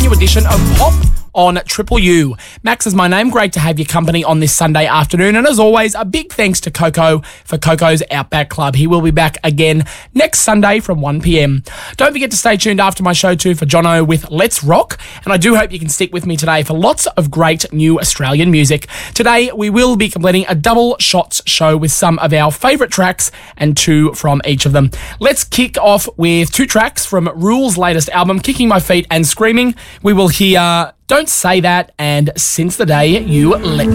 new edition of Pop on Triple U. Max is my name. Great to have your company on this Sunday afternoon. And as always, a big thanks to Coco for Coco's Outback Club. He will be back again next Sunday from 1 p.m. Don't forget to stay tuned after my show too for Jono with Let's Rock. And I do hope you can stick with me today for lots of great new Australian music. Today, we will be completing a double shots show with some of our favourite tracks and two from each of them. Let's kick off with two tracks from Rule's latest album, Kicking My Feet and Screaming. We will hear Don't Say That and Since the Day You Let Me.